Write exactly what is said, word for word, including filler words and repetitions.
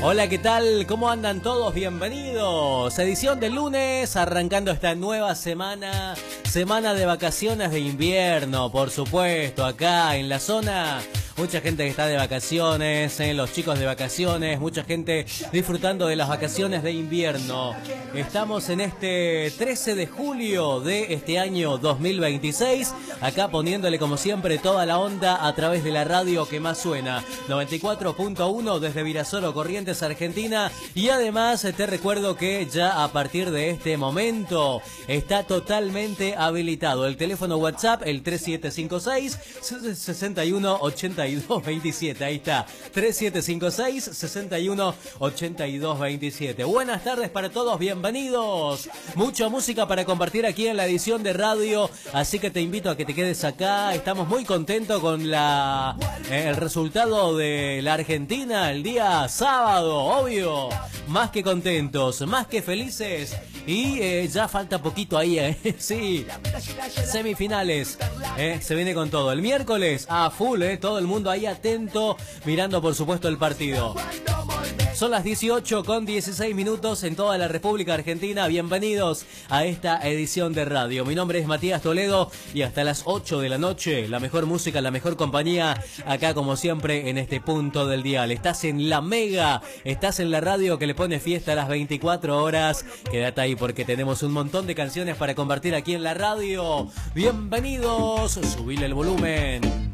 Hola, ¿qué tal? ¿Cómo andan todos? Bienvenidos. Edición del lunes, arrancando esta nueva semana. Semana de vacaciones de invierno, por supuesto, acá en la zona. Mucha gente que está de vacaciones, ¿eh? Los chicos de vacaciones, mucha gente disfrutando de las vacaciones de invierno. Estamos en este trece de julio de este año dos mil veintiséis, acá poniéndole como siempre toda la onda a través de la radio que más suena, noventa y cuatro punto uno desde Virasoro, Corrientes, Argentina. Y además te recuerdo que ya a partir de este momento está totalmente habilitado el teléfono WhatsApp, el tres siete cinco seis, seis uno ocho dos dos siete. Ahí está, tres siete cinco seis, seis uno ocho dos dos siete. Buenas tardes para todos, bienvenidos. Mucha música para compartir aquí en la edición de radio, así que te invito a que te quedes acá. Estamos muy contentos con la eh, el resultado de la Argentina el día sábado, obvio. Más que contentos, más que felices. Y eh, ya falta poquito ahí, eh. Sí, semifinales, eh. Se viene con todo. El miércoles a full, eh. Todo el mundo ahí atento, mirando por supuesto el partido. Son las dieciocho con dieciséis minutos en toda la República Argentina. Bienvenidos a esta edición de radio. Mi nombre es Matías Toledo y hasta las ocho de la noche, la mejor música, la mejor compañía, acá como siempre en este punto del dial. Estás en la Mega, estás en la radio que le pone fiesta a las veinticuatro horas. Quédate ahí porque tenemos un montón de canciones para compartir aquí en la radio. Bienvenidos, subile el volumen.